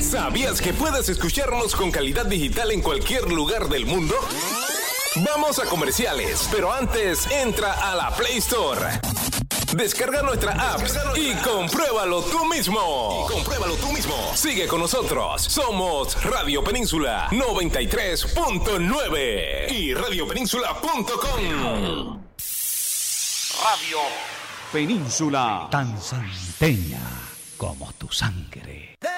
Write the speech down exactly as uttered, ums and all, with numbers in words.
¿Sabías que puedes escucharnos con calidad digital en cualquier lugar del mundo? Vamos a comerciales, pero antes entra a la Play Store. Descarga nuestra app y compruébalo tú mismo. Y compruébalo tú mismo. Sigue con nosotros. Somos Radio Península noventa y tres punto nueve y radio península punto com. Radio Península, tan santeña como tu sangre.